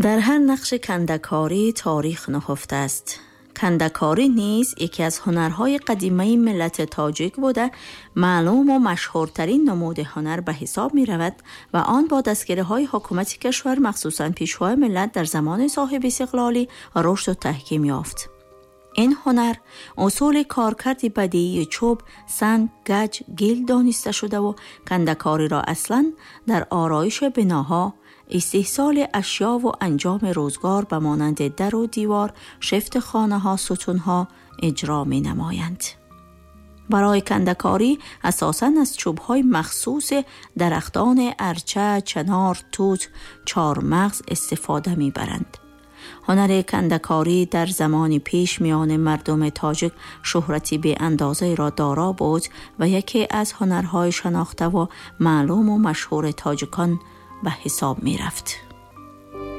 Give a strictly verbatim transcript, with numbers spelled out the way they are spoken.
در هر نقش کنده‌کاری تاریخ نهفته است. کنده‌کاری نیز یکی از هنرهای قدیمی ملت تاجیک بوده، معلوم و مشهورترین نمود هنر به حساب می رود و آن با دستگیری‌های حکومت کشور مخصوصاً پیشوای ملت در زمان صاحب استقلالی رشد و تحکیم یافت. این هنر اصول کارکرد بدیعی چوب، سنگ، گچ، گل دانسته شده و کنده‌کاری را اصلاً در آرایش بناها، استحصال اشیا و انجام روزگار به مانند در و دیوار، شفت خانه ها، ستون ها اجرا می نمایند. برای کنده‌کاری اساساً از چوب های مخصوص درختان ارچه، چنار، توت، چارمغز استفاده می برند. هنر کنده‌کاری در زمان پیش میان مردم تاجیک شهرتی به اندازه را دارا بود و یکی از هنرهای شناخته و معلوم و مشهور تاجیکان به حساب می رفت.